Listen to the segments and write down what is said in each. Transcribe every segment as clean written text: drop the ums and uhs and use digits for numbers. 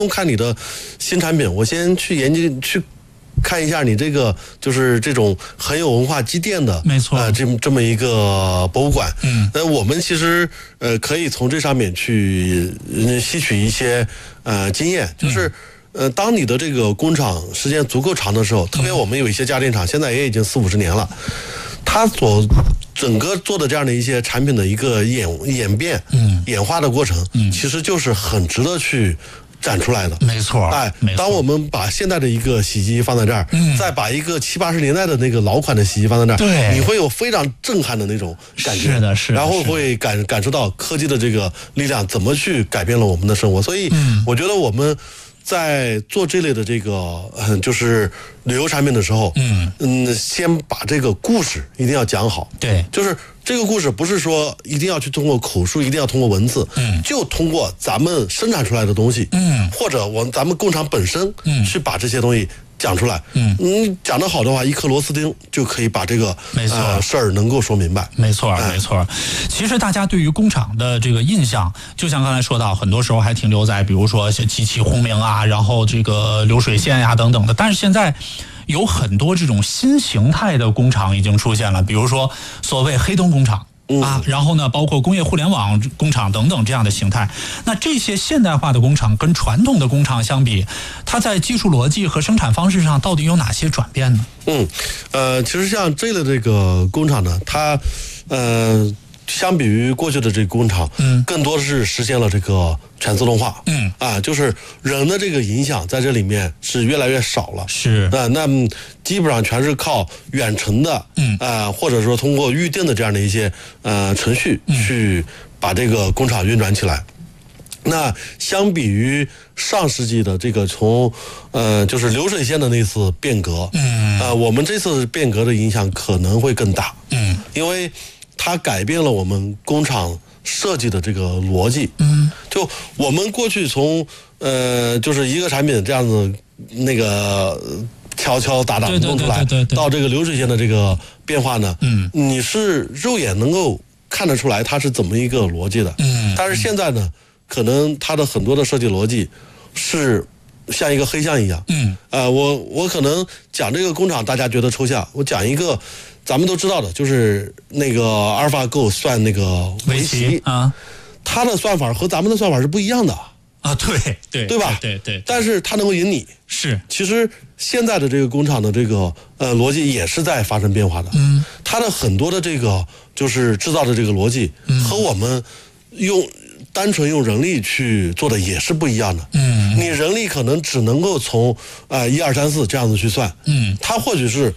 看你的新产品，我先去研究去看一下你这个就是这种很有文化积淀的， 没错， 这么一个博物馆。我们其实可以从这上面去吸取一些经验，就是当你的这个工厂时间足够长的时候，特别我们有一些家电厂现在也已经40-50年了，它所整个做的这样的一些产品的一个演变、演化的过程，其实就是很值得去展出来的。 没错， 当我们把现在的一个洗衣机放在这儿，再把一个70-80年代的那个老款的洗衣机放在那儿， 对， 你会有非常震撼的那种感觉。 是的，是的。 然后会感受到科技的这个力量怎么去改变了我们的生活。所以，我觉得我们在做这类的这个就是旅游产品的时候，先把这个故事一定要讲好。 对， 就是这个故事不是说一定要去通过口述，一定要通过文字，就通过咱们生产出来的东西，或者咱们工厂本身，去把这些东西讲出来。讲得好的话，一颗螺丝钉就可以把这个事儿能够说明白。 没错，没错。其实大家对于工厂的这个印象，就像刚才说到，很多时候还停留在比如说像机器轰鸣啊，然后这个流水线呀等等的。但是现在有很多这种新形态的工厂已经出现了，比如说所谓黑灯工厂。然后呢，包括工业互联网工厂等等这样的形态。那这些现代化的工厂跟传统的工厂相比，它在技术逻辑和生产方式上到底有哪些转变呢？ 其实像这类这个工厂呢，它相比于过去的这个工厂，更多的是实现了这个全自动化。就是人的这个影响在这里面是越来越少了。 是那基本上全是靠远程的，或者说通过预定的这样的一些程序去把这个工厂运转起来。那相比于上世纪的这个从就是流水线的那次变革，我们这次变革的影响可能会更大。因为它改变了我们工厂设计的这个逻辑。就我们过去从就是一个产品这样子那个敲敲打打弄出来，到这个流水线的这个变化呢，你是肉眼能够看得出来它是怎么一个逻辑的。但是现在呢，可能它的很多的设计逻辑是像一个黑箱一样。我可能讲这个工厂大家觉得抽象，我讲一个咱们都知道的，就是那个阿尔法狗算那个围棋啊，它的算法和咱们的算法是不一样的啊。对吧？对， 但是它能够赢你。 是， 其实现在的这个工厂的这个逻辑也是在发生变化的。它的很多的这个就是制造的这个逻辑和我们单纯用人力去做的也是不一样的。你人力可能只能够从1、2、3、4这样子去算。它或许是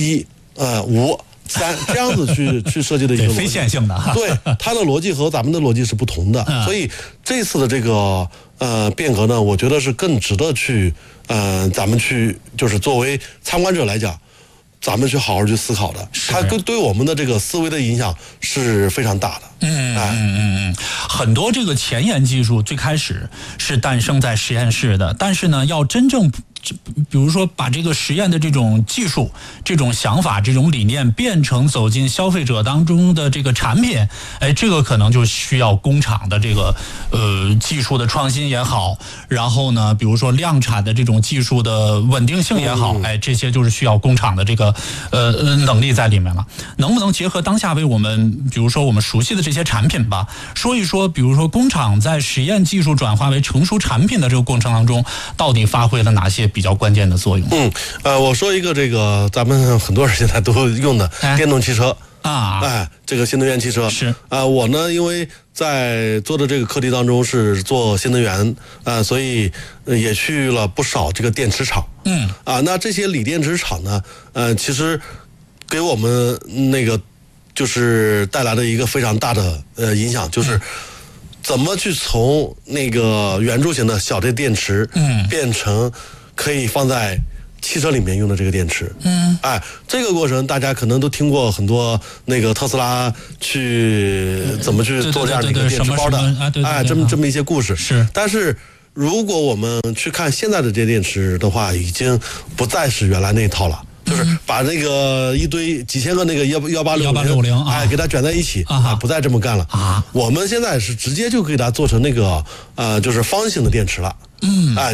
1、5、3这样子去设计的一个逻辑， 非线性的。 对，它的逻辑和咱们的逻辑是不同的。所以这次的这个变革呢，我觉得是更值得去咱们去就是作为参观者来讲，咱们去好好去思考的。它对我们的这个思维的影响是非常大的。 很多这个前沿技术最开始是诞生在实验室的，但是呢，要真正比如说把这个实验的这种技术、这种想法、这种理念变成走进消费者当中的这个产品，这个可能就需要工厂的这个技术的创新也好，然后呢，比如说量产的这种技术的稳定性也好，这些就是需要工厂的这个能力在里面了。能不能结合当下为我们，比如说我们熟悉的这些产品吧，说一说，比如说工厂在实验技术转化为成熟产品的这个过程当中，到底发挥了哪些比较关键的作用？ 我说一个这个咱们很多人现在都用的电动汽车这个新能源汽车是我呢，因为在做的这个课题当中是做新能源所以也去了不少这个电池厂。那这些锂电池厂呢，其实给我们那个就是带来的一个非常大的影响，就是怎么去从那个圆柱形的小的电池变成可以放在汽车里面用的这个电池。这个过程大家可能都听过很多那个特斯拉去怎么去做这样的一个电池包的这么一些故事。 是， 但是如果我们去看现在的这些电池的话，已经不再是原来那一套了。就是把那个一堆几千个那个1860给它卷在一起不再这么干了我们现在是直接就给它做成那个就是方形的电池了。